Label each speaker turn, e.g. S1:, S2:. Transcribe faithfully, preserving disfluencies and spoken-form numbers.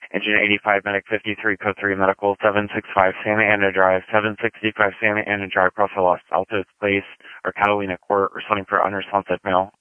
S1: Engine eighty-five, Medic fifty-three, Code three, Medical seven sixty-five, Santa Ana Drive, seven sixty-five, Santa Ana Drive, Crossville, Los Altos Place, or Catalina Court, responding for unresponsive mail.